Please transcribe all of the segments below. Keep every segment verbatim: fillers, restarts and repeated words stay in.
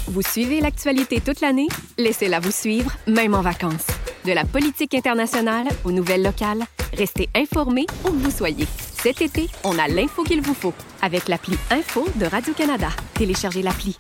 Vous suivez l'actualité toute l'année? Laissez-la vous suivre, même en vacances. De la politique internationale aux nouvelles locales, restez informés où que vous soyez. Cet été, on a l'info qu'il vous faut avec l'appli Info de Radio-Canada. Téléchargez l'appli.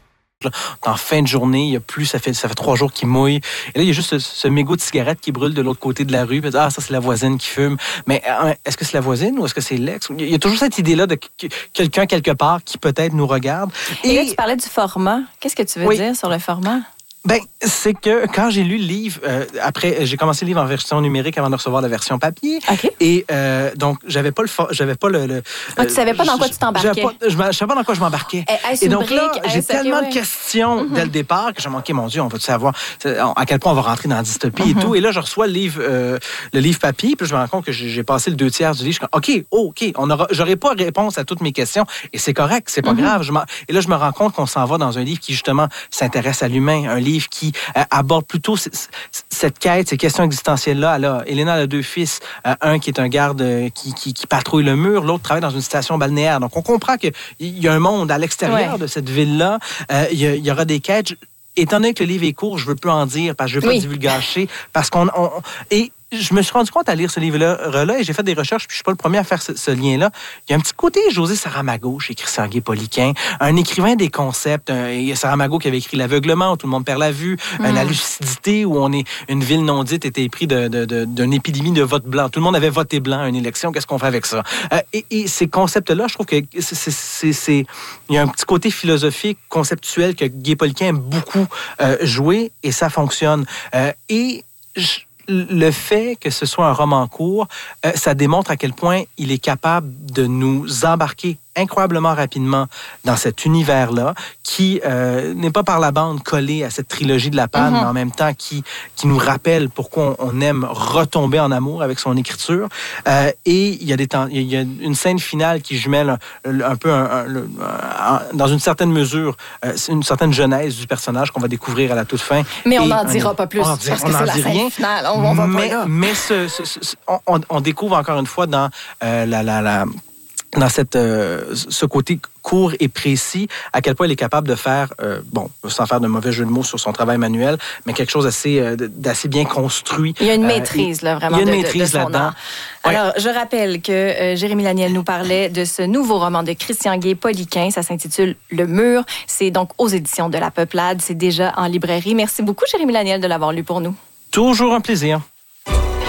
En fin de journée, il y a plus, ça fait, ça fait trois jours qu'il mouille. Et là, il y a juste ce, ce mégot de cigarette qui brûle de l'autre côté de la rue. Puis, ah, ça, c'est la voisine qui fume. Mais euh, est-ce que c'est la voisine ou est-ce que c'est l'ex? Il y a toujours cette idée-là de que, quelqu'un quelque part qui peut-être nous regarde. Et, Et là, tu parlais du format. Qu'est-ce que tu veux oui. dire sur le format? Ben, c'est que quand j'ai lu le livre, euh, après, j'ai commencé le livre en version numérique avant de recevoir la version papier. Okay. Et euh, donc, j'avais pas le, j'avais pas le. le ah, tu savais pas dans quoi tu t'embarquais. Pas, je, je savais pas dans quoi je m'embarquais. Est-ce et donc brique, là, j'ai tellement okay, de questions mm-hmm. dès le départ que j'ai manqué, mon Dieu, on va savoir à quel point on va rentrer dans la dystopie mm-hmm. et tout. Et là, je reçois le livre, euh, le livre papier, puis je me rends compte que j'ai, j'ai passé le deux tiers du livre. Je suis comme, OK, oh, OK, on aura, j'aurai pas réponse à toutes mes questions. Et c'est correct, c'est pas mm-hmm. grave. Je et là, je me rends compte qu'on s'en va dans un livre qui, justement, s'intéresse à l'humain, un livre qui euh, aborde plutôt c- c- cette quête, ces questions existentielles-là. Là, Elena a deux fils, euh, un qui est un garde euh, qui, qui, qui patrouille le mur, l'autre travaille dans une station balnéaire. Donc, on comprend qu'il y a un monde à l'extérieur ouais. de cette ville-là. Euh, il, y a, il y aura des quêtes. Étant donné que le livre est court, je veux plus en dire parce que je veux pas oui. divulgacher. Parce qu'on... On, et je me suis rendu compte à lire ce livre-là et j'ai fait des recherches, puis je suis pas le premier à faire ce, ce lien-là. Il y a un petit côté José Saramago chez Christian Gay-Poliquin, un écrivain des concepts. Un, il y a Saramago qui avait écrit L'aveuglement, où tout le monde perd la vue, mm. la lucidité, où on est une ville non dite était épris de, de, de, d'une épidémie de vote blanc. Tout le monde avait voté blanc à une élection. Qu'est-ce qu'on fait avec ça? Euh, et, et ces concepts-là, je trouve que c'est, c'est, c'est, c'est, il y a un petit côté philosophique, conceptuel que Gay-Poliquin aime beaucoup euh, jouer et ça fonctionne. Euh, et je, le fait que ce soit un roman court, euh, ça démontre à quel point il est capable de nous embarquer incroyablement rapidement dans cet univers-là, qui euh, n'est pas par la bande collé à cette trilogie de la panne, mm-hmm. mais en même temps qui, qui nous rappelle pourquoi on, on aime retomber en amour avec son écriture. Euh, et il y a des temps, il y a une scène finale qui jumelle un, un peu, un, un, un, dans une certaine mesure, euh, une certaine genèse du personnage qu'on va découvrir à la toute fin. Mais on n'en dira pas plus, on parce on que c'est la scène rien. finale. On, on va mais pas là. mais ce, ce, ce, on, on découvre encore une fois dans euh, la... la, la dans cette, euh, ce côté court et précis, à quel point il est capable de faire, euh, bon, sans faire de mauvais jeu de mots sur son travail manuel, mais quelque chose d'assez, euh, d'assez bien construit. Il y a une maîtrise, euh, là, vraiment, il y a une de, maîtrise de, de son là-dedans. art. Alors, je rappelle que euh, Jérémy Laniel nous parlait de ce nouveau roman de Christian Gay-Poliquin. Ça s'intitule Le Mur. C'est donc aux éditions de La Peuplade. C'est déjà en librairie. Merci beaucoup, Jérémy Laniel, de l'avoir lu pour nous. Toujours un plaisir.